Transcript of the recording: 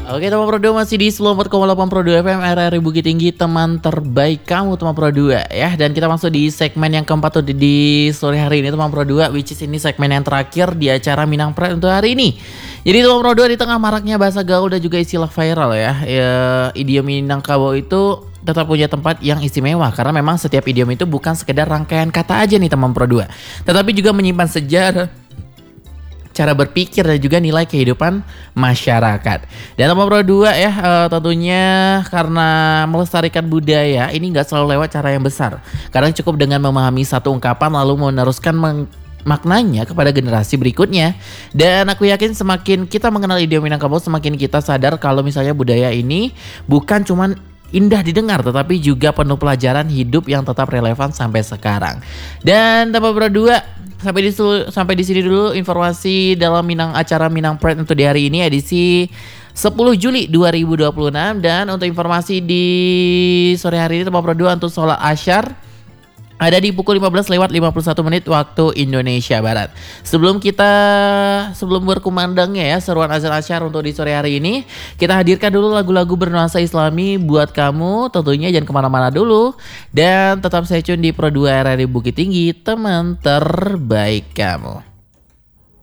Oke teman Pro 2 masih di 94,8 Pro 2 FM RRI Bukit Tinggi, teman terbaik kamu teman Pro 2 ya. Dan kita masuk di segmen yang keempat tuh di sore hari ini teman Pro 2, which is ini segmen yang terakhir di acara Minang Pride untuk hari ini. Jadi teman Pro 2, di tengah maraknya bahasa gaul dan juga istilah viral ya, idiom Minangkabau itu tetap punya tempat yang istimewa karena memang setiap idiom itu bukan sekedar rangkaian kata aja nih teman Pro 2, tetapi juga menyimpan sejarah, cara berpikir dan juga nilai kehidupan masyarakat. Dan teman Pro 2 ya, tentunya karena melestarikan budaya ini nggak selalu lewat cara yang besar. Kadang cukup dengan memahami satu ungkapan lalu meneruskan maknanya kepada generasi berikutnya. Dan aku yakin semakin kita mengenal idiom Minangkabau, semakin kita sadar kalau misalnya budaya ini bukan cuman indah didengar tetapi juga penuh pelajaran hidup yang tetap relevan sampai sekarang. Dan teman Pro 2, sampai di sini dulu informasi dalam acara Minang Pride untuk di hari ini edisi 10 Juli 2026. Dan untuk informasi di sore hari ini teman Pro 2, untuk sholat asyar ada di pukul 15:51 waktu Indonesia Barat. Sebelum berkumandangnya ya seruan azan asyar untuk di sore hari ini, kita hadirkan dulu lagu-lagu bernuansa Islami buat kamu. Tentunya jangan kemana-mana dulu dan tetap stay tune di Pro 2 RRI Bukit Tinggi, teman terbaik kamu.